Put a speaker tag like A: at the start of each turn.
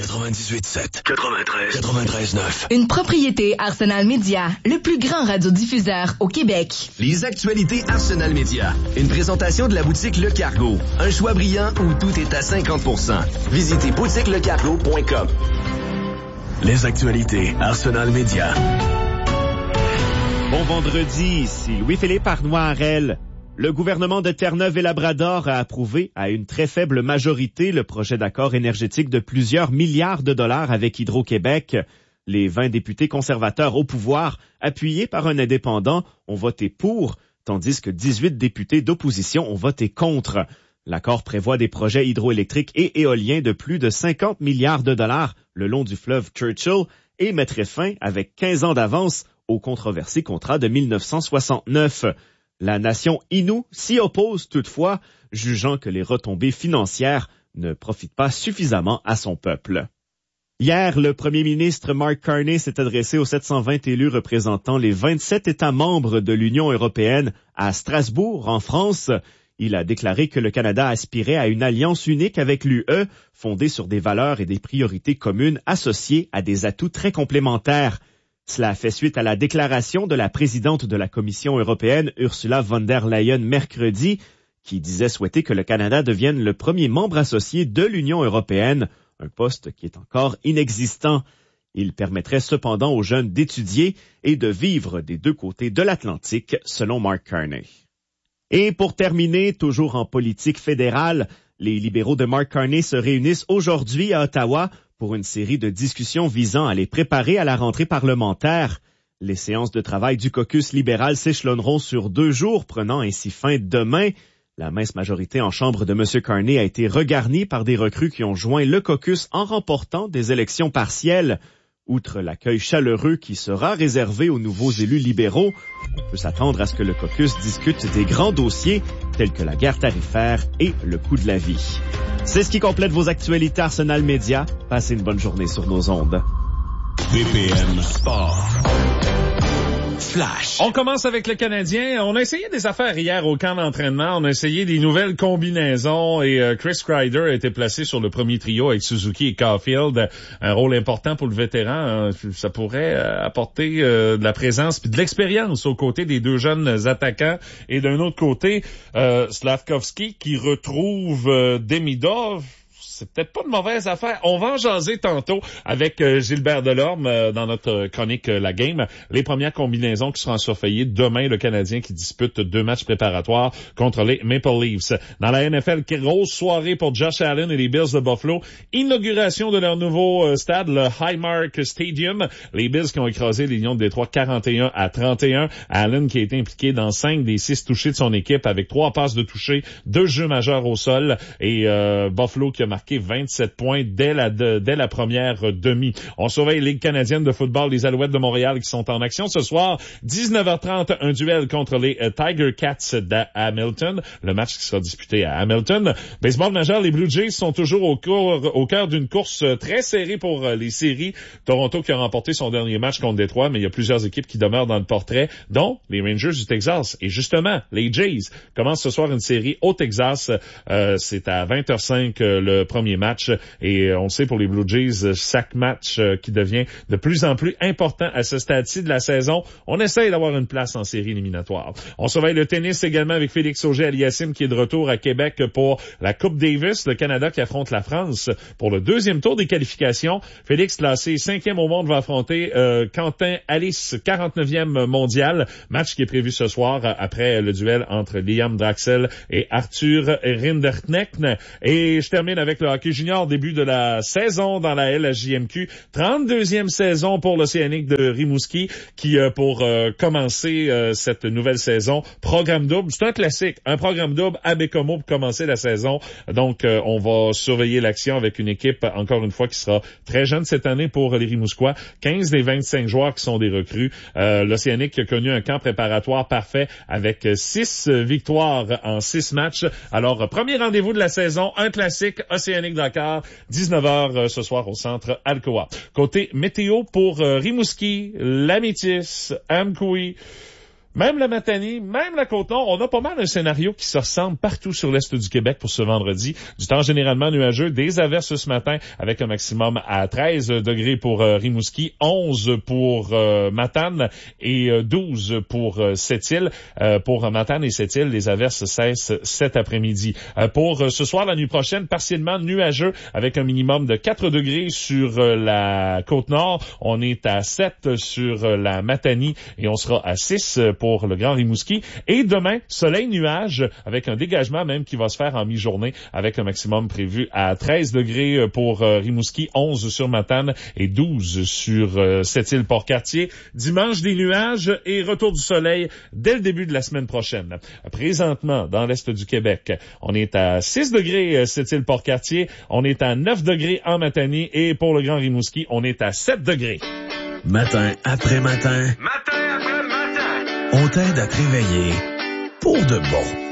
A: 98.7. 93.9.
B: Une propriété Arsenal Média, le plus grand radiodiffuseur au Québec.
C: Les actualités Arsenal Média. Une présentation de la boutique Le Cargo. Un choix brillant où tout est à 50%. Visitez boutiquelecargo.com.
A: Les actualités Arsenal Média.
D: Bon vendredi, ici Louis-Philippe Arnois-Harel. Le gouvernement de Terre-Neuve-et-Labrador a approuvé à une très faible majorité le projet d'accord énergétique de plusieurs milliards de dollars avec Hydro-Québec. Les 20 députés conservateurs au pouvoir, appuyés par un indépendant, ont voté pour, tandis que 18 députés d'opposition ont voté contre. L'accord prévoit des projets hydroélectriques et éoliens de plus de 50 milliards de dollars le long du fleuve Churchill et mettrait fin, avec 15 ans d'avance, au controversé contrat de 1969. La nation Innu s'y oppose toutefois, jugeant que les retombées financières ne profitent pas suffisamment à son peuple. Hier, le premier ministre Mark Carney s'est adressé aux 720 élus représentant les 27 États membres de l'Union européenne à Strasbourg, en France. Il a déclaré que le Canada aspirait à une alliance unique avec l'UE, fondée sur des valeurs et des priorités communes associées à des atouts très complémentaires. Cela fait suite à la déclaration de la présidente de la Commission européenne, Ursula von der Leyen, mercredi, qui disait souhaiter que le Canada devienne le premier membre associé de l'Union européenne, un poste qui est encore inexistant. Il permettrait cependant aux jeunes d'étudier et de vivre des deux côtés de l'Atlantique, selon Mark Carney. Et pour terminer, toujours en politique fédérale, les libéraux de Mark Carney se réunissent aujourd'hui à Ottawa pour une série de discussions visant à les préparer à la rentrée parlementaire. Les séances de travail du caucus libéral s'échelonneront sur 2 jours, prenant ainsi fin demain. La mince majorité en chambre de M. Carney a été regarnie par des recrues qui ont joint le caucus en remportant des élections partielles. Outre l'accueil chaleureux qui sera réservé aux nouveaux élus libéraux, on peut s'attendre à ce que le caucus discute des grands dossiers tels que la guerre tarifaire et le coût de la vie. C'est ce qui complète vos actualités Arsenal Média. Passez une bonne journée sur nos ondes.
A: BPM Sport. Flash.
E: On commence avec le Canadien. On a essayé des affaires hier au camp d'entraînement. On a essayé des nouvelles combinaisons et Chris Kreider a été placé sur le premier trio avec Suzuki et Caulfield. Un rôle important pour le vétéran. Ça pourrait apporter de la présence et de l'expérience aux côtés des deux jeunes attaquants. Et d'un autre côté, Slavkovski qui retrouve Demidov. C'est peut-être pas de mauvaise affaire. On va en jaser tantôt avec Gilbert Delorme dans notre chronique La Game. Les premières combinaisons qui seront surveillées demain, le Canadien qui dispute 2 matchs préparatoires contre les Maple Leafs. Dans la NFL, grosse soirée pour Josh Allen et les Bills de Buffalo. Inauguration de leur nouveau stade, le Highmark Stadium. Les Bills qui ont écrasé les Lions de Détroit 41-31. Allen qui a été impliqué dans 5 des 6 touchés de son équipe avec 3 passes de toucher, 2 jeux majeurs au sol et Buffalo qui a marqué 27 points dès la première demi. On surveille Ligue canadienne de football, les Alouettes de Montréal qui sont en action ce soir. 19h30, un duel contre les Tiger Cats d'Hamilton. Le match qui sera disputé à Hamilton. Baseball majeur, les Blue Jays sont toujours au cœur d'une course très serrée pour les séries. Toronto qui a remporté son dernier match contre Détroit, mais il y a plusieurs équipes qui demeurent dans le portrait, dont les Rangers du Texas. Et justement, les Jays commencent ce soir une série au Texas. C'est à 20h05 le premier match et on sait pour les Blue Jays, chaque match qui devient de plus en plus important à ce stade-ci de la saison. On essaye d'avoir une place en série éliminatoire. On surveille le tennis également avec Félix Auger-Aliassime qui est de retour à Québec pour la Coupe Davis, le Canada qui affronte la France pour le 2e tour des qualifications. Félix, classé 5e au monde, va affronter Quentin Alice, 49e mondial. Match qui est prévu ce soir après le duel entre Liam Draxel et Arthur Rinderknecht. Et je termine avec le hockey junior, début de la saison dans la LHJMQ, 32e saison pour l'Océanique de Rimouski qui, pour commencer cette nouvelle saison, programme double, c'est un classique, un programme double à Bécomo pour commencer la saison. Donc, on va surveiller l'action avec une équipe, encore une fois, qui sera très jeune cette année pour les Rimousquois. 15 des 25 joueurs qui sont des recrues. L'Océanique qui a connu un camp préparatoire parfait avec 6 victoires en 6 matchs. Alors, premier rendez-vous de la saison, un classique, Océanique Dakar, 19h ce soir au centre Alcoa. Côté météo pour Rimouski, L'Amétis, Amkoui, Même la Matanie, même la Côte-Nord, on a pas mal un scénario qui se ressemble partout sur l'est du Québec pour ce vendredi. Du temps généralement nuageux, des averses ce matin avec un maximum à 13 degrés pour Rimouski, 11 pour Matane et 12 pour Sept-Îles. Pour Matane et Sept-Îles, les averses cessent cet après-midi. Pour ce soir, la nuit prochaine, partiellement nuageux avec un minimum de 4 degrés sur la Côte-Nord. On est à 7 sur la Matanie et on sera à 6 pour le Grand Rimouski. Et demain, soleil-nuage avec un dégagement même qui va se faire en mi-journée avec un maximum prévu à 13 degrés pour Rimouski, 11 sur Matane et 12 sur Sept-Îles-Port-Cartier. Dimanche, des nuages et retour du soleil dès le début de la semaine prochaine. Présentement, dans l'est du Québec, on est à 6 degrés Sept-Îles-Port-Cartier, on est à 9 degrés en Matanie et pour le Grand Rimouski, on est à 7 degrés.
A: Matin après matin. On t'aide à te réveiller pour de bon.